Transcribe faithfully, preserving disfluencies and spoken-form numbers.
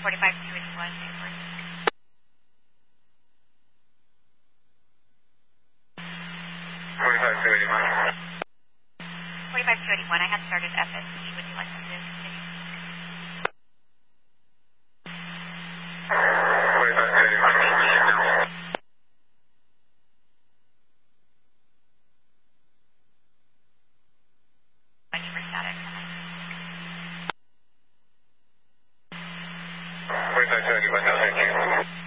forty-five thirty-one. forty-five thirty-one. forty-five thirty-one, I have started F S C. Would you like me to continue? forty-five thirty-one. Thank you for static. forty-five thirty-one, no, thank you.